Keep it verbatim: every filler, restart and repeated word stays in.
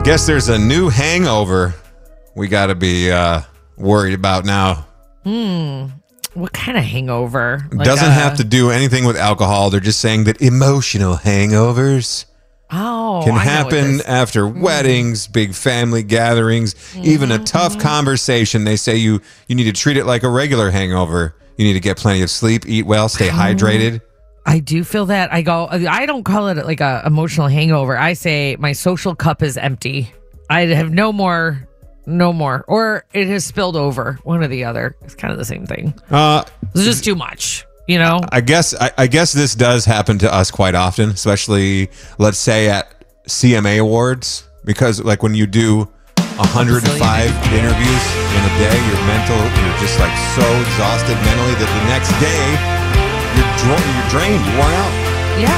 guess there's a new hangover we got to be uh, worried about now. Hmm. What kind of hangover? Like Doesn't a, have to do anything with alcohol. They're just saying that emotional hangovers oh, can happen after mm. weddings, big family gatherings, mm-hmm. even a tough mm-hmm. conversation. They say you you need to treat it like a regular hangover. You need to get plenty of sleep, eat well, stay hydrated. I do feel that. I go. I don't call it like a emotional hangover. I say my social cup is empty. I have no more. No more. Or it has spilled over. One or the other. It's kind of the same thing. Uh, it's just too much, you know? I guess I, I guess this does happen to us quite often, especially, let's say, at C M A Awards. Because, like, when you do one hundred five interviews in a day, you're mental, you're just, like, so exhausted mentally that the next day, you're, dra- you're drained, you're worn out.